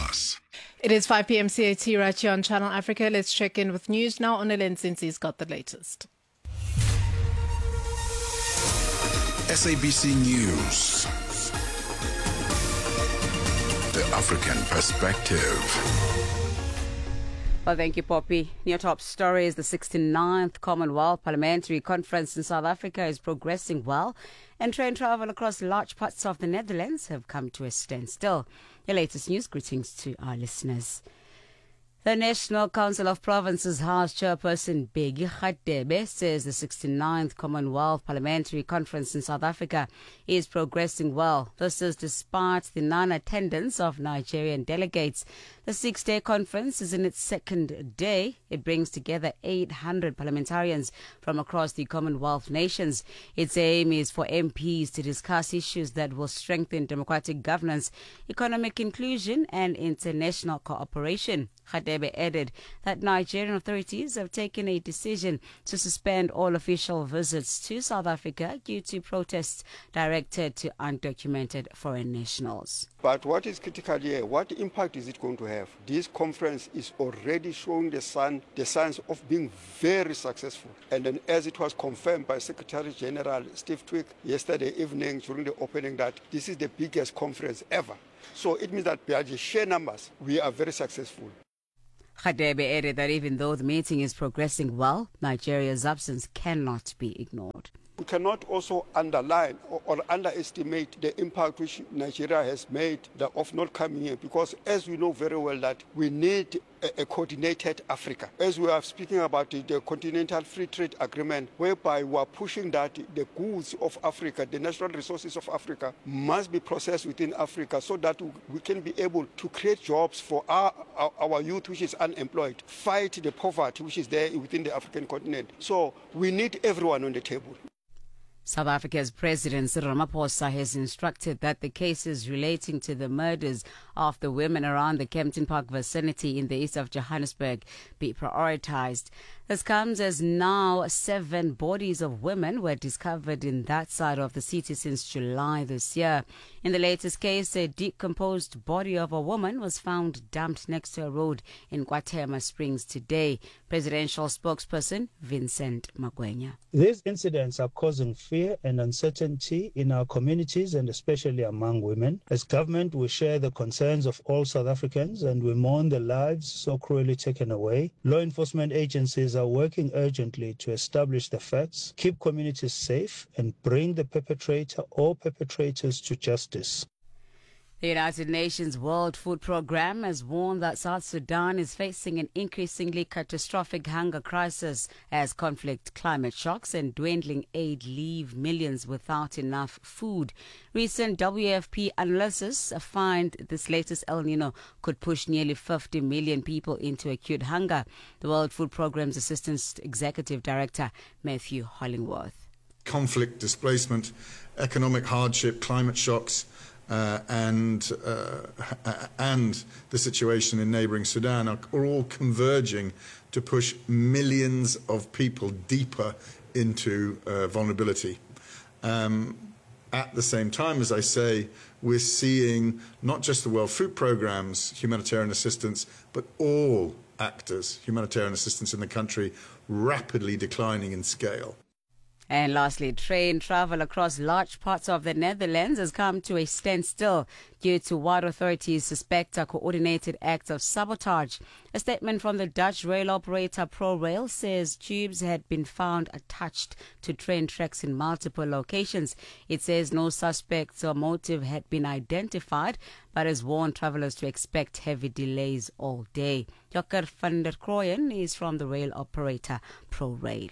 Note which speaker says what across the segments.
Speaker 1: Plus.
Speaker 2: It is 5 p.m. CAT right here on Channel Africa. Let's check in with news now. Onelen Sinsi's got the latest.
Speaker 1: SABC News. The African Perspective.
Speaker 3: Well, thank you, Poppy. Your top story is the 69th Commonwealth Parliamentary Conference in South Africa is progressing well, and train travel across large parts of the Netherlands have come to a standstill. Your latest news greetings to our listeners. The National Council of Provinces House Chairperson Bheki Radebe says the 69th Commonwealth Parliamentary Conference in South Africa is progressing well. This is despite the non-attendance of Nigerian delegates. The 6-day conference is in its second day. It brings together 800 parliamentarians from across the Commonwealth nations. Its aim is for MPs to discuss issues that will strengthen democratic governance, economic inclusion and international cooperation. Radebe added that Nigerian authorities have taken a decision to suspend all official visits to South Africa due to protests directed to undocumented foreign nationals.
Speaker 4: But what is critical here, what impact is it going to have? This conference is already showing the signs of being very successful. And then as it was confirmed by Secretary General Steve Twigg yesterday evening during the opening, that this is the biggest conference ever. So it means that by the sheer numbers, we are very successful.
Speaker 3: Radebe added that even though the meeting is progressing well, Nigeria's absence cannot be ignored.
Speaker 4: We cannot also underline or underestimate the impact which Nigeria has made of not coming here, because as we know very well that we need a coordinated Africa. As we are speaking about the Continental Free Trade Agreement, whereby we are pushing that the goods of Africa, the natural resources of Africa, must be processed within Africa so that we can be able to create jobs for our youth which is unemployed, fight the poverty which is there within the African continent. So we need everyone on the table.
Speaker 3: South Africa's President Cyril Ramaphosa has instructed that the cases relating to the murders of the women around the Kempton Park vicinity in the east of Johannesburg be prioritized. This comes as now 7 bodies of women were discovered in that side of the city since July this year. In the latest case, a decomposed body of a woman was found dumped next to a road in KwaThema Springs today. Presidential spokesperson Vincent Magwenya.
Speaker 5: These incidents are causing fear and uncertainty in our communities and especially among women. As government, we share the concerns of all South Africans and we mourn the lives so cruelly taken away. Law enforcement agencies are working urgently to establish the facts, keep communities safe and bring the perpetrator or perpetrators to justice.
Speaker 3: The United Nations World Food Programme has warned that South Sudan is facing an increasingly catastrophic hunger crisis as conflict, climate shocks and dwindling aid leave millions without enough food. Recent WFP analysis find this latest El Nino could push nearly 50 million people into acute hunger. The World Food Programme's Assistant Executive Director, Matthew Hollingworth.
Speaker 6: Conflict, displacement, economic hardship, climate shocks, and the situation in neighbouring Sudan are all converging to push millions of people deeper into vulnerability. At the same time, as I say, we're seeing not just the World Food Programme's humanitarian assistance, but all actors' humanitarian assistance in the country rapidly declining in scale.
Speaker 3: And lastly, train travel across large parts of the Netherlands has come to a standstill due to what authorities suspect are coordinated acts of sabotage. A statement from the Dutch rail operator ProRail says tubes had been found attached to train tracks in multiple locations. It says no suspects or motive had been identified, but has warned travellers to expect heavy delays all day. Jokker van der Krooyen is from the rail operator ProRail.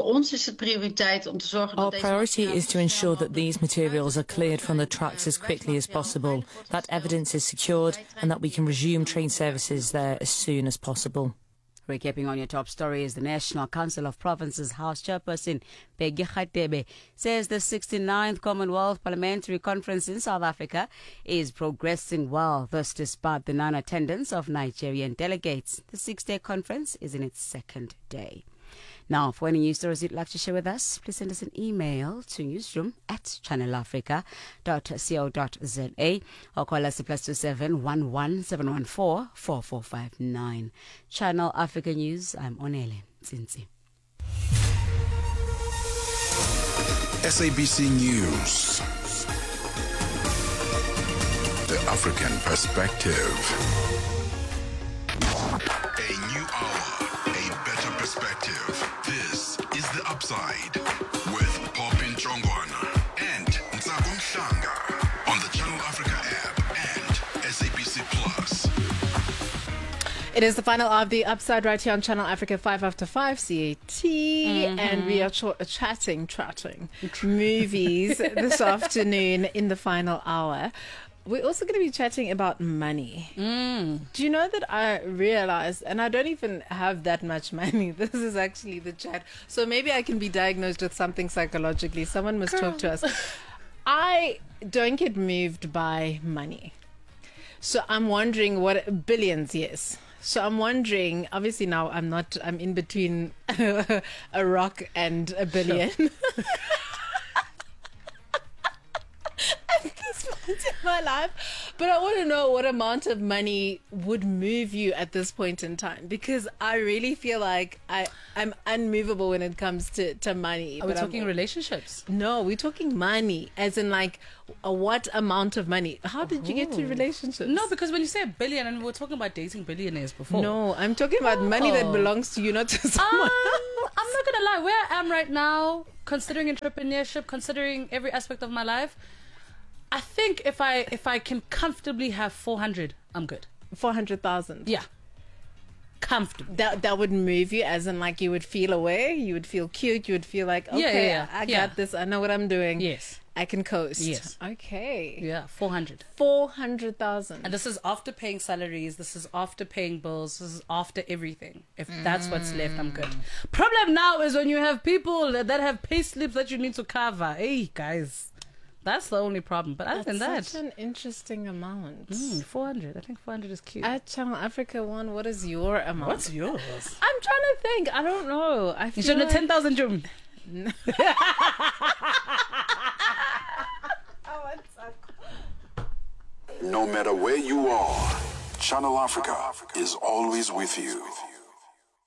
Speaker 7: Our priority is to ensure that these materials are cleared from the tracks as quickly as possible, that evidence is secured and that we can resume train services there as soon as possible.
Speaker 3: Recapping on your top story is the National Council of Provinces House Chairperson Bheki Radebe says the 69th Commonwealth Parliamentary Conference in South Africa is progressing well, thus despite the non-attendance of Nigerian delegates. The 6-day conference is in its second day. Now, for any news stories you'd like to share with us, please send us an email to newsroom@channelafrica.co.za or call us at +27 11 714 4459. Channel Africa News, I'm Onele Zinzi.
Speaker 1: SABC News. The African Perspective. A new hour, a better perspective. This is The Upside with Popin Chongwana and Ntsako Mhlanga on the Channel Africa app and SABC Plus.
Speaker 2: It is the final of The Upside right here on Channel Africa 5 after 5 CAT, and we are chatting movies this afternoon in the final hour. We're also going to be chatting about money. Do you know that I realized, and I don't even have that much money, this is actually the chat, so maybe I can be diagnosed with something psychologically. Someone must talk to us. I don't get moved by money. So I'm wondering what billions, yes. So I'm wondering, obviously now I'm in between a rock and a billion. At this point in my life. But I want to know what amount of money would move you at this point in time, because I really feel like I'm unmovable when it comes to money.
Speaker 8: Are we talking relationships?
Speaker 2: No, we're talking money, as in like what amount of money. How did you get to relationships?
Speaker 8: No, because when you say a billion, and we were talking about dating billionaires before.
Speaker 2: No, I'm talking about money that belongs to you, not to someone else.
Speaker 8: I'm not going to lie. Where I am right now, considering entrepreneurship, considering every aspect of my life, I think if I can comfortably have 400, I'm good.
Speaker 2: 400,000.
Speaker 8: Yeah. Comfortable.
Speaker 2: That would move you, as in like you would feel away, you would feel cute, you would feel like, okay, I got this, I know what I'm doing.
Speaker 8: Yes.
Speaker 2: I can coast.
Speaker 8: Yes.
Speaker 2: Okay.
Speaker 8: Yeah, 400.
Speaker 2: 400,000.
Speaker 8: And this is after paying salaries, this is after paying bills, this is after everything. If that's what's left, I'm good. Problem now is when you have people that have pay slips that you need to cover. Hey, guys. That's the only problem. But other than that,
Speaker 2: such an interesting amount.
Speaker 8: 400. I think 400 is cute.
Speaker 2: At Channel Africa One, what is your amount?
Speaker 8: What's yours?
Speaker 2: I'm trying to think. I don't know. I feel
Speaker 8: like 10,000 Jum.
Speaker 1: No matter where you are, Channel Africa is always with you.